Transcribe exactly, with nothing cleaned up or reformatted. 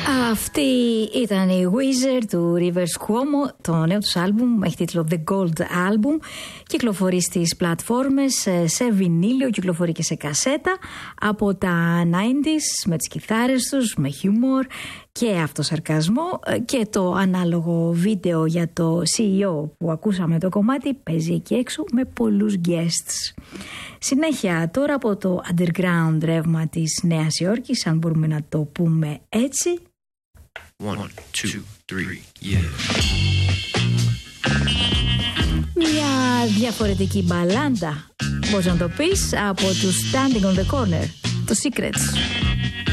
Αυτή ήταν η Weezer του Rivers Cuomo. Το νέο τους άλμπουμ έχει τίτλο The Gold Album. Κυκλοφορεί στις πλατφόρμες, σε βινίλιο, κυκλοφορεί και σε κασέτα. Από τα ενενήντα με τις κιθάρες τους, με χιούμορ και αυτοσαρκασμό. Και το ανάλογο βίντεο για το σι ι ο που ακούσαμε το κομμάτι παίζει εκεί έξω με πολλούς guests. Συνέχεια τώρα από το underground ρεύμα της Νέας Υόρκης, αν μπορούμε να το πούμε έτσι. One, two, three, yeah. Μια διαφορετική μπαλάντα, πώς να το πεις, από τους Standing on the Corner, το Secrets.